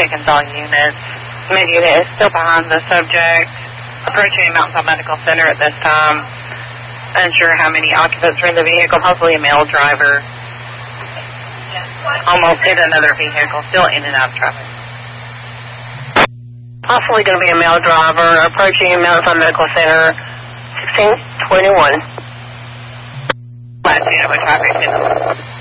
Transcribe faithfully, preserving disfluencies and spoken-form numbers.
Pickens, all units. Mid unit is still behind the subject. Approaching Mountain Top Medical Center at this time. Unsure how many occupants are in the vehicle, possibly a male driver. Almost hit another vehicle, still in and out of traffic. Possibly going to be a male driver approaching Mountain Top Medical Center, sixteen twenty-one. Last unit with traffic.